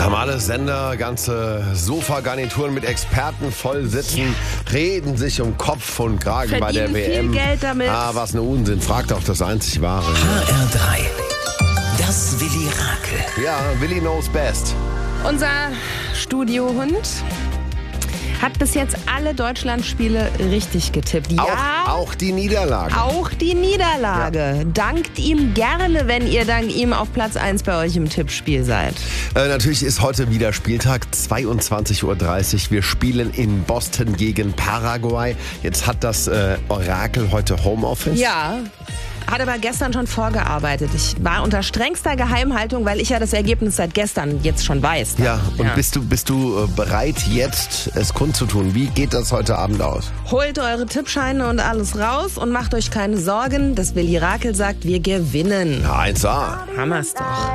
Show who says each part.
Speaker 1: Normale Sender, ganze Sofagarnituren mit Experten voll sitzen, reden sich um Kopf und Kragen bei der WM.
Speaker 2: Viel Geld damit.
Speaker 1: Ah, was ein Unsinn. Fragt auch das einzig Wahre.
Speaker 3: HR3. Das Willi Rakel.
Speaker 1: Ja, Willi knows best.
Speaker 2: Unser Studiohund hat bis jetzt alle Deutschlandspiele richtig getippt. Ja,
Speaker 1: Auch die Niederlage.
Speaker 2: auch die Niederlage. Ja. Dankt ihm gerne, wenn ihr dank ihm auf Platz 1 bei euch im Tippspiel seid.
Speaker 1: Natürlich ist heute wieder Spieltag, 22:30 Uhr. Wir spielen in Boston gegen Paraguay. Jetzt hat das Orakel heute Homeoffice.
Speaker 2: Ja. Hat aber gestern schon vorgearbeitet. Ich war unter strengster Geheimhaltung, weil ich ja das Ergebnis seit gestern jetzt schon weiß.
Speaker 1: Ja, und bist du bereit, jetzt es kundzutun? Wie geht das heute Abend aus?
Speaker 2: Holt eure Tippscheine und alles raus und macht euch keine Sorgen. Das Willi Rakel sagt, wir gewinnen.
Speaker 1: Ja, 1A.
Speaker 2: Hammer's doch.